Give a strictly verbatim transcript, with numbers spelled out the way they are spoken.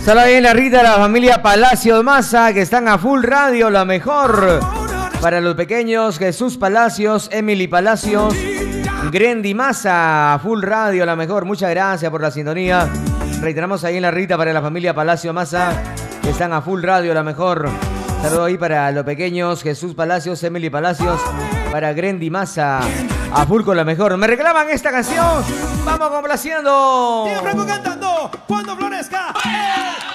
Saludos ahí en la Rita, la familia Palacios Maza, que están a full radio, la mejor. Para los pequeños, Jesús Palacios, Emily Palacios, Grendy Maza, a full radio, la mejor. Muchas gracias por la sintonía. Reiteramos ahí en la Rita para la familia Palacios Maza, que están a full radio, la mejor. Saludos ahí para los pequeños, Jesús Palacios, Emily Palacios, para Grendy Maza, a full con la mejor. Me reclaman esta canción, vamos complaciendo. Tío Franco cantando, cuando florezca.